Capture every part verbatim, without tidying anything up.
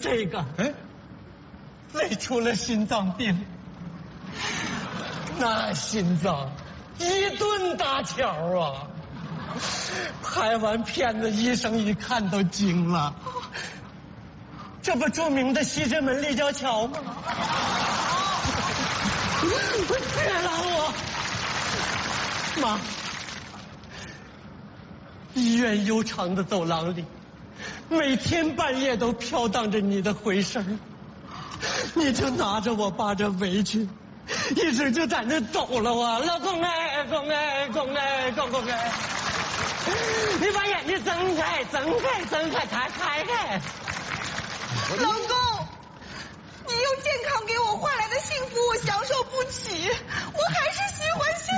这个，哎，累出了心脏病。那心脏一顿搭桥啊！拍完片子，医生一看都惊了。这不著名的西直门立交桥吗？别拦我，妈！医院悠长的走廊里，每天半夜都飘荡着你的回声，你就拿着我爸这围裙，一直就在那抖了啊！老公哎，公哎，公哎，公公哎！你把眼睛睁开，睁开，睁开，开开开！ 老公，你用健康给我换来的幸福，我享受不起，我还是喜欢现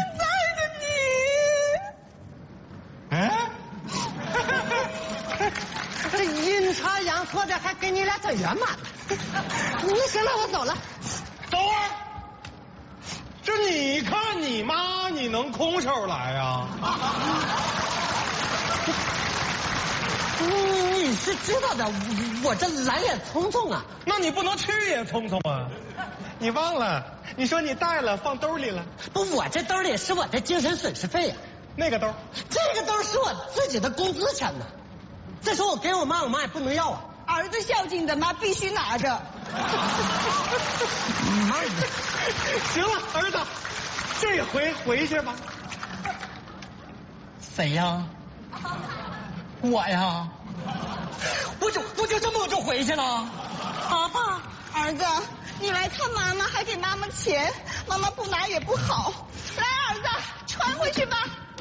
在的你。 哎，这阴差阳错的还跟你俩整圆满了。你行了，我走了。 等会儿，这你看你妈，你能空手来呀？ 你你是知道的，我这来也匆匆啊。 那你不能去也匆匆啊！你忘了？你说你带了，放兜里了。 不，我这兜里是我的精神损失费呀、啊。 那个兜， 这个兜是我自己的工资钱呢。再说我给我妈，我妈也不能要啊。 儿子孝敬的妈必须拿着。 妈的！ 行了，儿子，这回回去吧。 谁呀？我呀，我就我就这么我就回去了。 爸爸，儿子，你来看妈妈还给妈妈钱，妈妈不拿也不好。来，儿子，穿回去吧。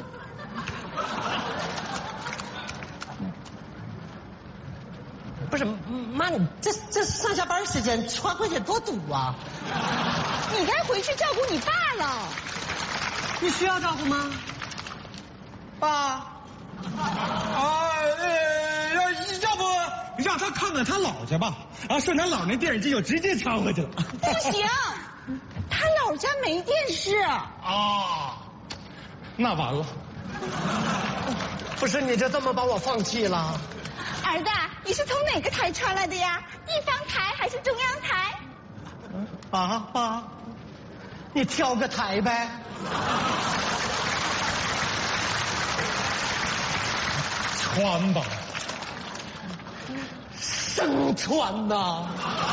不是妈，你这这上下班时间穿回去多堵啊！ 你该回去照顾你爸了。 你需要照顾吗？ 爸。啊，呃，要要不让他看看他姥家吧？啊，顺他姥那电视机就直接插回去了。 不行，他姥家没电视。 啊，那完了。 不是你就这么把我放弃了？ 儿子，你是从哪个台传来的呀？地方台还是中央台？ 啊爸，你挑个台呗。 穿吧， 生穿呐，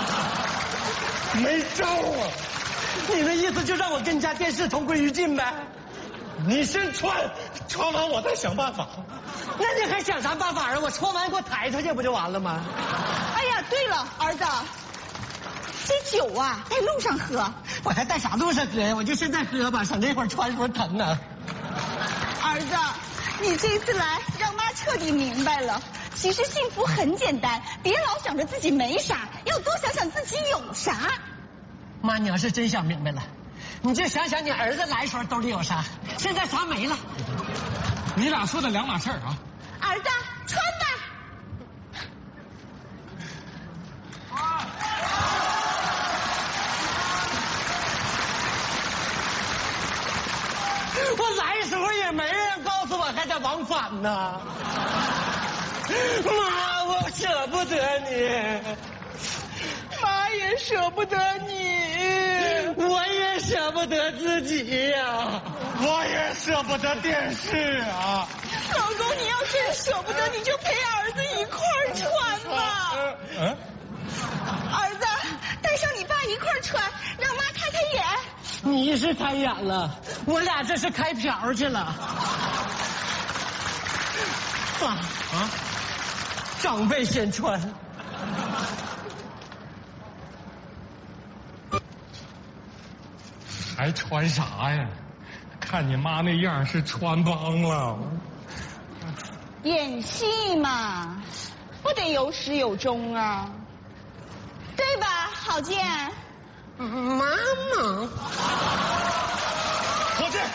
没招啊！你的意思就让我跟家电视同归于尽呗？ 你先穿，穿完我再想办法。 那你还想啥办法啊？我穿完给我抬出去不就完了吗？ 哎呀，对了，儿子，这酒啊，在路上喝。 我还在啥路上喝呀？我就现在喝吧，省这会儿穿时候疼呢。 儿子，你这次来让妈彻底明白了，其实幸福很简单，别老想着自己没啥，要多想想自己有啥。 妈，你要是真想明白了，你就想想你儿子来时候兜里有啥，现在啥没了。 你俩说的两码事儿啊。 儿子，穿吧。 我来时候也没人告诉我还得往返呢。妈，我舍不得你， 妈也舍不得你， 我也舍不得自己呀、啊， 我也舍不得电视啊。 老公，你要真舍不得，你就陪儿子一块儿穿吧。 嗯， 儿子，带上你爸一块儿穿，让妈开开眼。 你是开眼了，我俩这是开瓢去了。爸啊，长辈先穿。 还穿啥呀？看你妈那样是穿帮了。 演戏嘛，不得有始有终啊，对吧，郝建？ 妈妈， 郝建，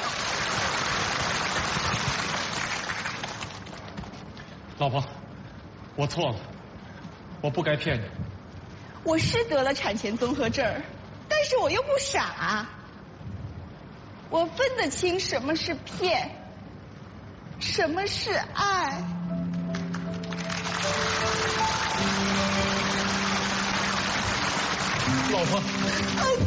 老婆，我错了，我不该骗你。 我是得了产前综合症，但是我又不傻，我分得清什么是骗，什么是爱。 老婆。